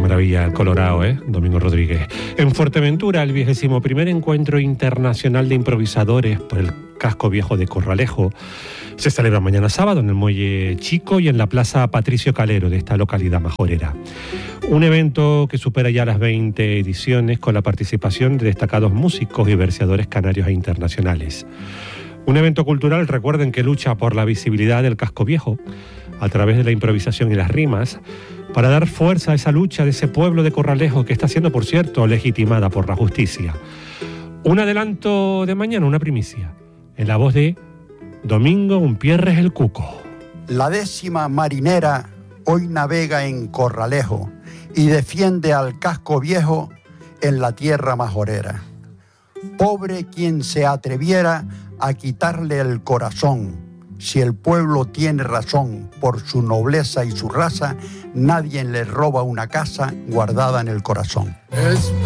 maravilla, el Colorado, Domingo Rodríguez. En Fuerteventura, el 21º Encuentro Internacional de Improvisadores por el Casco Viejo de Corralejo se celebra mañana sábado en el Muelle Chico y en la Plaza Patricio Calero de esta localidad majorera. Un evento que supera ya las 20 ediciones con la participación de destacados músicos y verseadores canarios e internacionales. Un evento cultural, recuerden, que lucha por la visibilidad del casco viejo a través de la improvisación y las rimas para dar fuerza a esa lucha de ese pueblo de Corralejo que está siendo, por cierto, legitimada por la justicia. Un adelanto de mañana, una primicia, en la voz de Domingo Umpierres el Cuco. La 10ª marinera hoy navega en Corralejo y defiende al casco viejo en la tierra majorera. Pobre quien se atreviera a quitarle el corazón. Si el pueblo tiene razón por su nobleza y su raza, nadie le roba una casa guardada en el corazón.